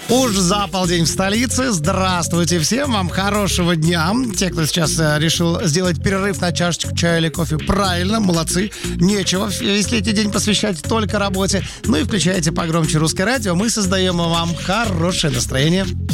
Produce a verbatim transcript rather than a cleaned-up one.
Уж за полдень в столице. Здравствуйте всем, вам хорошего дня. Те, кто сейчас э, решил сделать перерыв на чашечку чая или кофе, правильно, молодцы. Нечего, если эти день посвящать только работе. Ну и включайте погромче русское радио, мы создаем вам хорошее настроение.